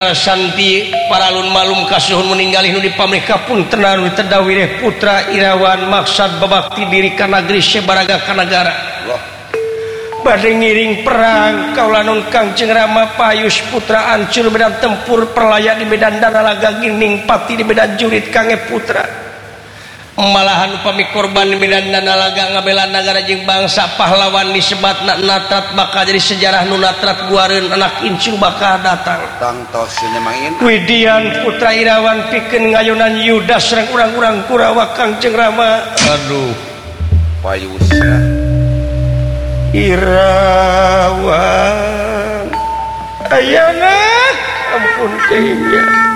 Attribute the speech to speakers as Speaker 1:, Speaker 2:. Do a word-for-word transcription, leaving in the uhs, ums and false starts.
Speaker 1: Santi paralun malum kasuhun meninggali nu dipamrika pun tenan terdawireh putra Irawan maksad babakti diri ka negeri sebaraga ka negara bade ngiring perang kaulanun Kangjeng Rama payus putra ancur medan tempur perlaya di medan Danalaga gining pati di medan jurit kange putra malahan upami korban di medan Danalaga ngabela negara jeung bangsa pahlawan disebat natrat bakal jadi sejarah nu natrat guareun anak incu bakal datang
Speaker 2: tangtos nyemangin
Speaker 1: Widian putra Irawan pikeun ngayunan Yuda sareng urang-urang Kurawa Kangjeng Rama
Speaker 2: aduh payusnya
Speaker 1: Irawan ayana ampun teuing